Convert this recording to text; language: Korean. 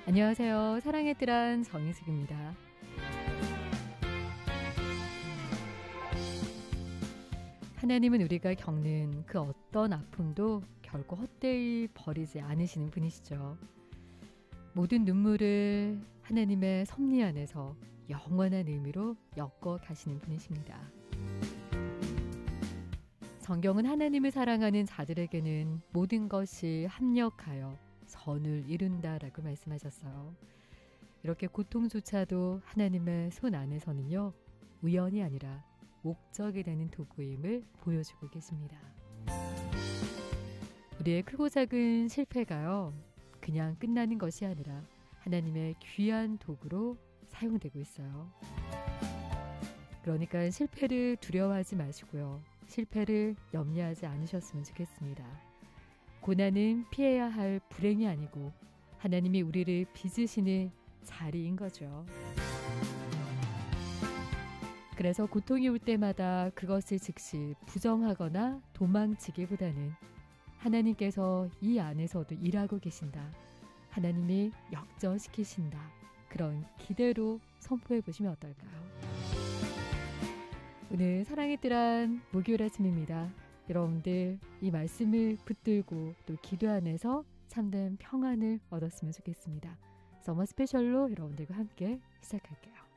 안녕하세요. 사랑의 뜰한 정희숙입니다. 하나님은 우리가 겪는 그 어떤 아픔도 결코 헛되이 버리지 않으시는 분이시죠. 모든 눈물을 하나님의 섭리 안에서 영원한 의미로 엮어 가시는 분이십니다. 성경은 하나님을 사랑하는 자들에게는 모든 것이 합력하여 선을 이룬다라고 말씀하셨어요. 이렇게 고통조차도 하나님의 손 안에서는요, 우연이 아니라 목적이 되는 도구임을 보여주고 계십니다. 우리의 크고 작은 실패가요, 그냥 끝나는 것이 아니라 하나님의 귀한 도구로 사용되고 있어요. 그러니까 실패를 두려워하지 마시고요. 실패를 염려하지 않으셨으면 좋겠습니다. 고난은 피해야 할 불행이 아니고 하나님이 우리를 빚으시는 자리인 거죠. 그래서 고통이 올 때마다 그것을 즉시 부정하거나 도망치기보다는 하나님께서 이 안에서도 일하고 계신다. 하나님이 역전시키신다. 그런 기대로 선포해 보시면 어떨까요? 오늘 사랑의 뜰한 목요일 아침입니다. 여러분들 이 말씀을 붙들고 또 기도 안에서 참된 평안을 얻었으면 좋겠습니다. 서머 스페셜로 여러분들과 함께 시작할게요.